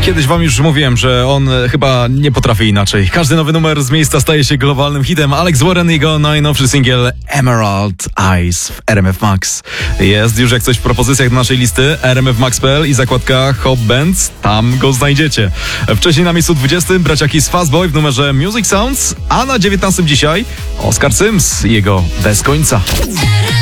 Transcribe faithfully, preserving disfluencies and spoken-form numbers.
Kiedyś wam już mówiłem, że on e, chyba nie potrafi inaczej. Każdy nowy numer z miejsca staje się globalnym hitem. Alex Warren i jego najnowszy singiel Emerald Eyes w R M F Max. Jest już jak coś w propozycjach do naszej listy r m f max kropka p l i zakładka Hop Bands. Tam go znajdziecie. Wcześniej na miejscu dwudziestym braciaki z Fastboy w numerze Music Sounds, a na dziewiętnastym dzisiaj Oscar Sims i jego Bez końca.